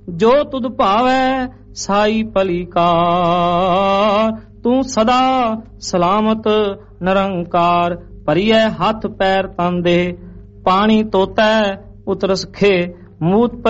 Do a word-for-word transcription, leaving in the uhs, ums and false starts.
जो तुद भावै साई भली कार। तू सदा सलामत निरंकार। भरिए हाथ पैर तन दे पानी तोतै उतरस खे मूत